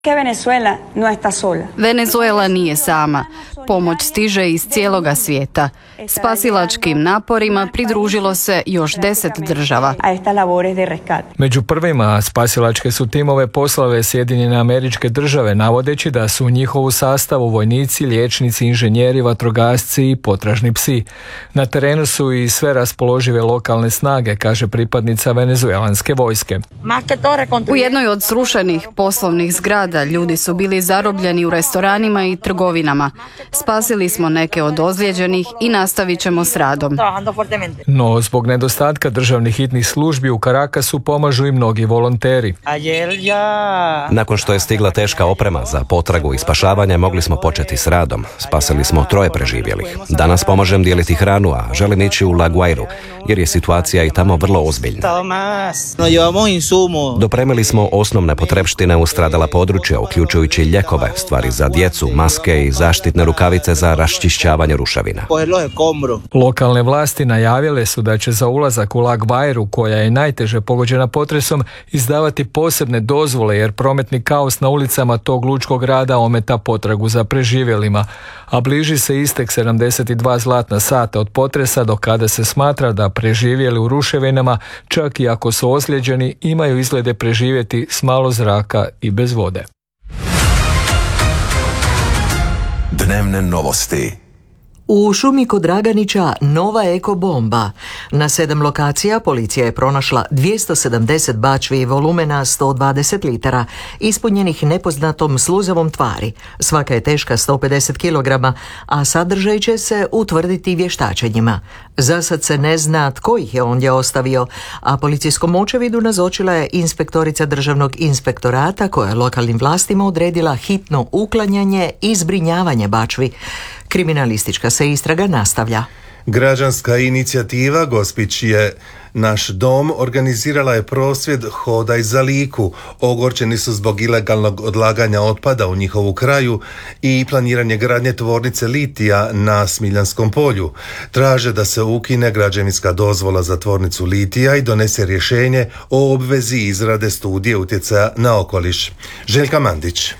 Venezuela nije sama. Pomoć stiže iz cijeloga svijeta. Spasilačkim naporima pridružilo se još 10 država. Među prvima spasilačke su timove poslale Sjedinjene Američke Države, navodeći da su u njihovu sastavu vojnici, liječnici, inženjeri, vatrogasci i potražni psi. Na terenu su i sve raspoložive lokalne snage, kaže pripadnica venezuelanske vojske. U jednoj od srušenih poslovnih zgrada ljudi su bili zarobljeni u restoranima i trgovinama. Spasili smo neke od ozlijeđenih i nastavit ćemo s radom. No, zbog nedostatka državnih hitnih službi u Caracasu pomažu i mnogi volonteri. Nakon što je stigla teška oprema za potragu i spašavanje, mogli smo početi s radom. Spasili smo 3 preživjelih. Danas pomažem dijeliti hranu, a želim ići u La Guairu, jer je situacija i tamo vrlo ozbiljna. Dopremili smo osnovne potrepštine u stradala područja, uključujući ljekove, stvari za djecu, maske i zaštitne rukavice za raščišćavanje ruševina. Lokalne vlasti najavile su da će za ulazak u La Guairu, koja je najteže pogođena potresom, izdavati posebne dozvole jer prometni kaos na ulicama tog lučkog grada ometa potragu za preživjelima, a bliži se istek 72 zlatna sata od potresa do kada se smatra da preživjeli u ruševinama, čak i ako su ozlijeđeni, imaju izglede preživjeti s malo zraka i bez vode. Dnevne novosti. U šumi kod Draganića nova ekobomba. Na 7 lokacija policija je pronašla 270 bačvi volumena 120 litara, ispunjenih nepoznatom sluzavom tvari. Svaka je teška 150 kg, a sadržaj će se utvrditi vještačenjima. Za sad se ne zna tko ih je ondje ostavio, a policijskom očevidu nazočila je inspektorica Državnog inspektorata koja je lokalnim vlastima odredila hitno uklanjanje i zbrinjavanje bačvi. Kriminalistička se istraga nastavlja. Građanska inicijativa Gospić je naš dom organizirala je prosvjed Hodaj za Liku. Ogorčeni su zbog ilegalnog odlaganja otpada u njihovu kraju i planiranje gradnje tvornice litija na Smiljanskom polju. Traže da se ukine građevinska dozvola za tvornicu litija i donese rješenje o obvezi izrade studije utjecaja na okoliš. Željka Mandić.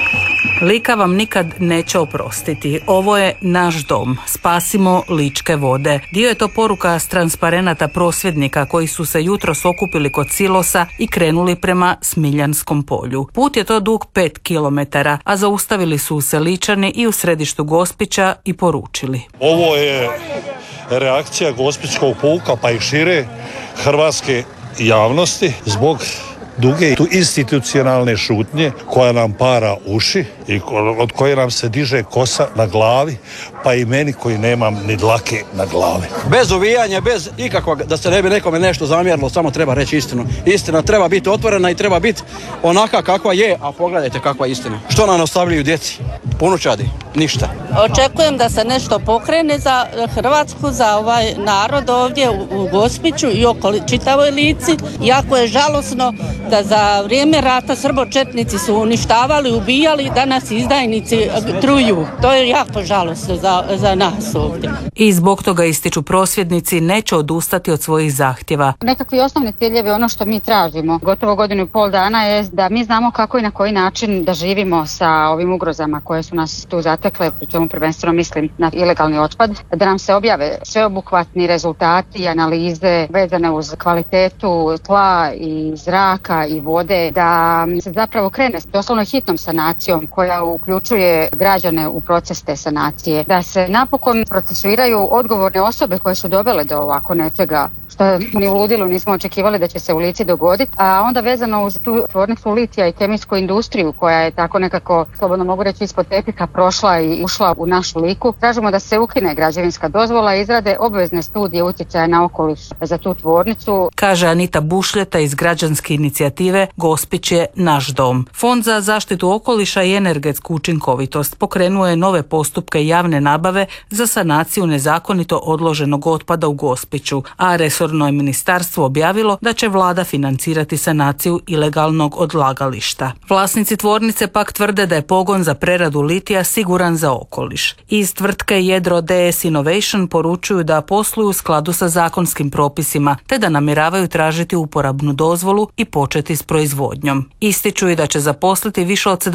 Lika vam nikad neće oprostiti. Ovo je naš dom. Spasimo ličke vode. Dio je to poruka s transparenata prosvjednika koji su se jutros okupili kod silosa i krenuli prema Smiljanskom polju. Put je to dug 5 km, a zaustavili su se Ličani i u središtu Gospića i poručili. Ovo je reakcija Gospićkog puka pa i šire hrvatske javnosti zbog duge institucionalne šutnje koja nam para uši i od koje nam se diže kosa na glavi, pa i meni koji nemam ni dlake na glavi. Bez uvijanja, bez ikakvog, da se ne bi nekome nešto zamjerilo, samo treba reći istinu. Istina treba biti otvorena i treba biti onaka kakva je, a pogledajte kakva je istina. Što nam ostavljaju djeci? Unučadi? Ništa. Očekujem da se nešto pokrene za Hrvatsku, za ovaj narod ovdje u Gospiću i okoli čitavoj Lici. Jako je žalosno da za vrijeme rata srbočetnici su uništavali, ubijali, danas izdajnici truju. To je jako žalosno za nas ovdje. I zbog toga, ističu prosvjednici, neće odustati od svojih zahtjeva. Nekakvi osnovni ciljevi, ono što mi tražimo gotovo 1,5 godina je da mi znamo kako i na koji način da živimo sa ovim ugrozama koje su nas tu zatekle, pri čemu prvenstveno mislim na ilegalni otpad, da nam se objave sveobuhvatni rezultati i analize vezane uz kvalitetu tla i zraka i vode, da se zapravo krene s doslovno hitnom sanacijom koja uključuje građane u proces te sanacije, da se napokon procesuiraju odgovorne osobe koje su dovele do ovako nečega što ni u ludilu nismo očekivali da će se u Lici dogoditi, a onda vezano uz tu tvornicu litija i kemijsku industriju koja je tako nekako, slobodno mogu reći, ispod tepiha prošla i ušla u našu Liku. Tražimo da se ukine građevinska dozvola i izrade obvezne studije utjecaja na okoliš za tu tvornicu. Kaže Anita Bušljeta iz građanske inicijative Gospić je naš dom. Fond za zaštitu okoliša i energetsku učinkovitost pokrenuo je nove postupke javne nabave za sanaciju nezakonito odloženog otpada u Gospiću, a resorni Resorno je ministarstvo objavilo da će vlada financirati sanaciju ilegalnog odlagališta. Vlasnici tvornice pak tvrde da je pogon za preradu litija siguran za okoliš. Iz tvrtke Jedro DS Innovation poručuju da posluju u skladu sa zakonskim propisima, te da namjeravaju tražiti uporabnu dozvolu i početi s proizvodnjom. Ističu i da će zaposliti više od